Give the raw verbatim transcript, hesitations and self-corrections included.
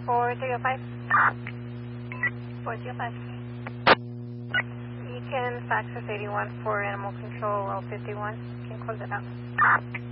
four three oh five. four three oh five. You can fax us eighty-one for animal control, well fifty-one. You can close it out.